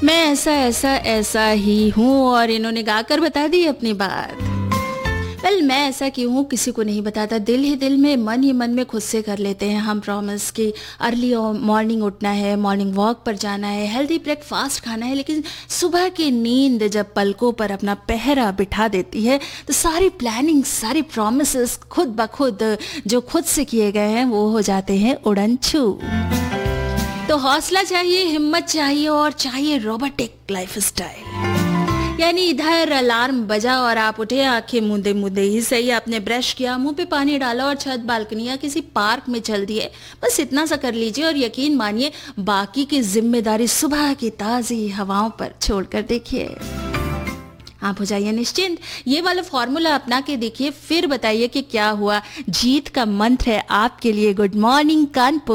मैं ऐसा ऐसा ऐसा ही हूँ और इन्होंने गाकर बता दी अपनी बात। वेल, मैं ऐसा क्यों हूँ किसी को नहीं बताता, दिल ही दिल में, मन ही मन में खुद से कर लेते हैं हम प्रॉमिस कि अर्ली मॉर्निंग उठना है, मॉर्निंग वॉक पर जाना है, हेल्दी ब्रेकफास्ट खाना है। लेकिन सुबह की नींद जब पलकों पर अपना पहरा बिठा देती है तो सारी प्लानिंग, सारी प्रॉमिसेस खुद ब खुद जो खुद से किए गए हैं वो हो जाते हैं उड़न छू। तो हौसला चाहिए, हिम्मत चाहिए और चाहिए रोबोटिक लाइफस्टाइल। यानी इधर अलार्म बजा और आप उठे, आंखें मूंदे मूंदे ही सही, आपने ब्रश किया, मुंह पे पानी डाला और छत, बालकनी या किसी पार्क में चल दिए। बस इतना सा कर लीजिए और यकीन मानिए बाकी की जिम्मेदारी सुबह की ताज़ी हवाओं पर छोड़कर देखिए। आप हो जाइए निश्चिंत। ये वाला फॉर्मूला अपना के देखिए, फिर बताइए कि क्या हुआ। जीत का मंत्र है आपके लिए। Good morning Kanpur.